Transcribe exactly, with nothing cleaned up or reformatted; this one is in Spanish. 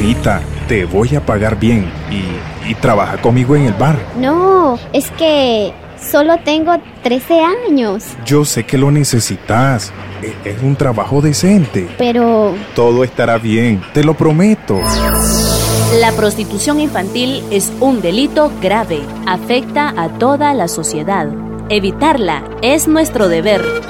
Anita, te voy a pagar bien y, y trabaja conmigo en el bar. No, es que solo tengo trece años. Yo sé que lo necesitas. Es un trabajo decente. Pero... todo estará bien, te lo prometo. La prostitución infantil es un delito grave. Afecta a toda la sociedad. Evitarla es nuestro deber.